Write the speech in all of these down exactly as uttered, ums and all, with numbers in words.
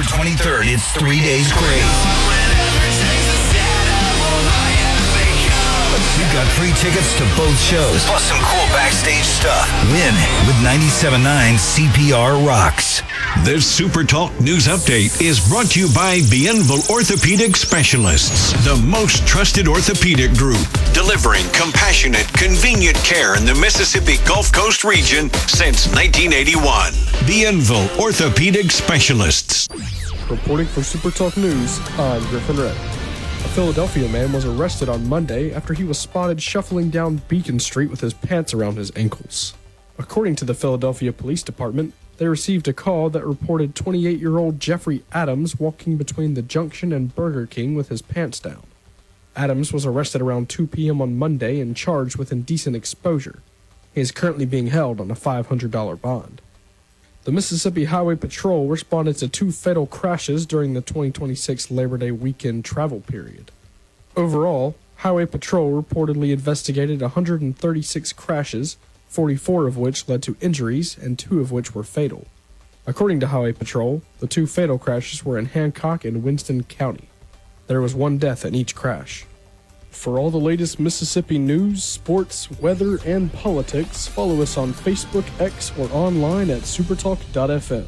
October twenty-third, it's Three Days Grace. We've got free tickets to both shows, plus some cool backstage stuff. Win with ninety-seven point nine C P R Rocks. This Super Talk News Update is brought to you by Bienville Orthopedic Specialists, the most trusted orthopedic group, delivering compassionate, convenient care in the Mississippi Gulf Coast region since nineteen eighty-one. Bienville Orthopedic Specialists. Reporting for Super Talk News, I'm Griffin Red. A Philadelphia man was arrested on Monday after he was spotted shuffling down Beacon Street with his pants around his ankles. According to the Philadelphia Police Department, they received a call that reported twenty-eight-year-old Jeffrey Adams walking between the Junction and Burger King with his pants down. Adams was arrested around two p.m. on Monday and charged with indecent exposure. He is currently being held on a five hundred dollars bond. The Mississippi Highway Patrol responded to two fatal crashes during the twenty twenty-six Labor Day weekend travel period. Overall, Highway Patrol reportedly investigated one hundred thirty-six crashes, forty-four of which led to injuries and two of which were fatal. According to Highway Patrol, the two fatal crashes were in Hancock and Winston County. There was one death in each crash. For all the latest Mississippi news, sports, weather, and politics, follow us on Facebook, X, or online at supertalk dot f m.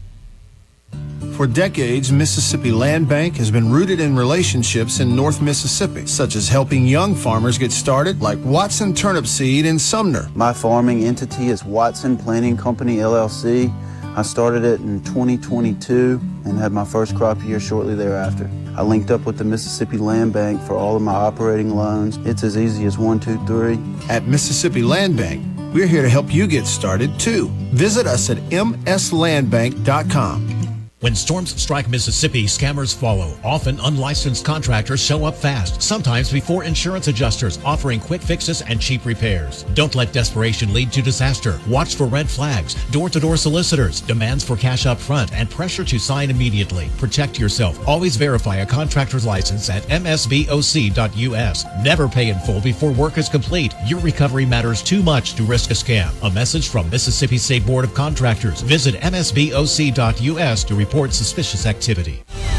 For decades, Mississippi Land Bank has been rooted in relationships in North Mississippi, such as helping young farmers get started, like Watson Turnip Seed in Sumner. My farming entity is Watson Planting Company, L L C. I started it in twenty twenty-two and had my first crop year shortly thereafter. I linked up with the Mississippi Land Bank for all of my operating loans. It's as easy as one, two, three. At Mississippi Land Bank, we're here to help you get started, too. Visit us at m s land bank dot com. When storms strike Mississippi, scammers follow. Often unlicensed contractors show up fast, sometimes before insurance adjusters, offering quick fixes and cheap repairs. Don't let desperation lead to disaster. Watch for red flags, door-to-door solicitors, demands for cash up front, and pressure to sign immediately. Protect yourself. Always verify a contractor's license at m s b o c dot u s. Never pay in full before work is complete. Your recovery matters too much to risk a scam. A message from Mississippi State Board of Contractors. Visit m s b o c dot u s to report suspicious activity.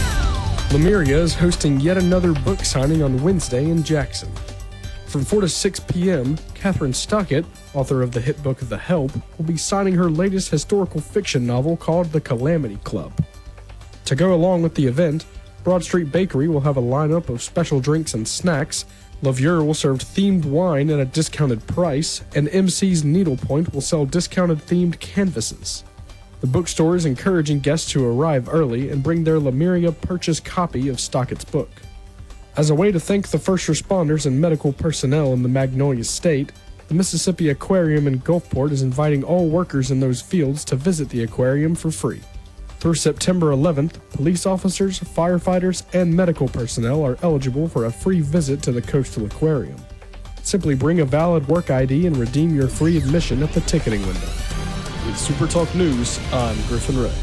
Lemuria is hosting yet another book signing on Wednesday in Jackson. From four to six p.m., Catherine Stockett, author of the hit book The Help, will be signing her latest historical fiction novel called The Calamity Club. To go along with the event, Broad Street Bakery will have a lineup of special drinks and snacks, Lavure will serve themed wine at a discounted price, and M C's Needlepoint will sell discounted themed canvases. The bookstore is encouraging guests to arrive early and bring their Lemuria purchase copy of Stockett's book. As a way to thank the first responders and medical personnel in the Magnolia State, the Mississippi Aquarium in Gulfport is inviting all workers in those fields to visit the aquarium for free. Through September eleventh, police officers, firefighters, and medical personnel are eligible for a free visit to the Coastal Aquarium. Simply bring a valid work I D and redeem your free admission at the ticketing window. With Super Talk News, I'm Griffin Ray.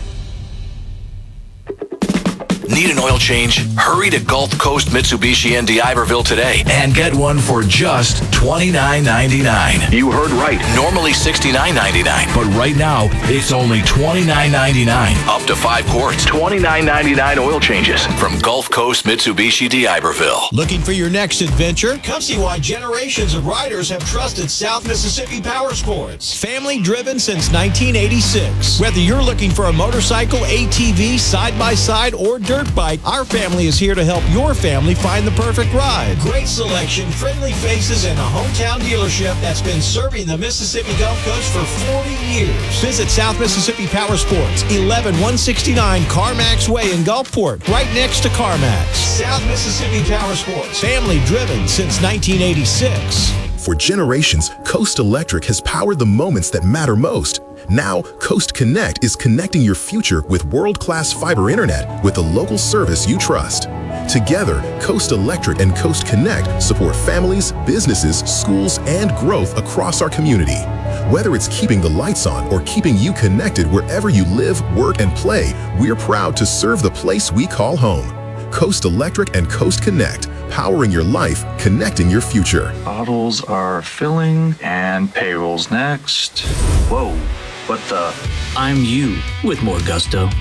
Need an oil change? Hurry to Gulf Coast Mitsubishi in D'Iberville today and get one for just twenty-nine ninety-nine. You heard right. Normally sixty-nine ninety-nine, but right now it's only twenty-nine ninety-nine. Up to five quarts. twenty-nine ninety-nine oil changes from Gulf Coast Mitsubishi D'Iberville. Looking for your next adventure? Come see why generations of riders have trusted South Mississippi Power Sports. Family driven since nineteen eighty-six. Whether you're looking for a motorcycle, A T V, side-by-side, or dirt bike, our family is here to help your family find the perfect ride. Great selection, friendly faces, and a hometown dealership that's been serving the Mississippi Gulf Coast for forty years. Visit South Mississippi Power Sports, eleven one sixty-nine CarMax Way in Gulfport, right next to CarMax. South Mississippi Power Sports, family driven since nineteen eighty-six. For generations, Coast Electric has powered the moments that matter most. Now, Coast Connect is connecting your future with world-class fiber internet with the local service you trust. Together, Coast Electric and Coast Connect support families, businesses, schools, and growth across our community. Whether it's keeping the lights on or keeping you connected wherever you live, work, and play, we're proud to serve the place we call home. Coast Electric and Coast Connect, powering your life, connecting your future. Bottles are filling and payroll's next. Whoa, what the? I'm you with more gusto.